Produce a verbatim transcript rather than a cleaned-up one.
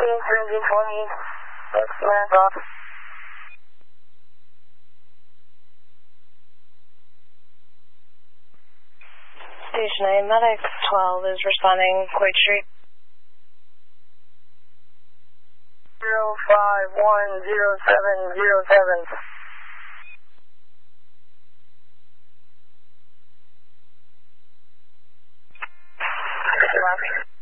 engine twenty. That's mass off. Station A, Medic twelve is responding, Quake Street. zero five one zero seven zero seven. Left.